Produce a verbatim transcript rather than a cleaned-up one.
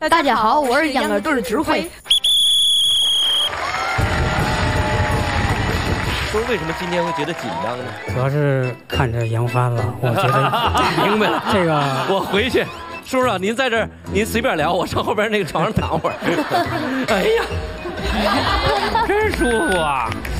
大家好，我是秧歌队的指挥。 说为什么今天会觉得紧张呢？ 主要是看着杨帆了，我觉得明白了。 这个我回去，叔叔您在这儿，您随便聊，我上后边那个床上躺会儿。哎呀，真舒服啊！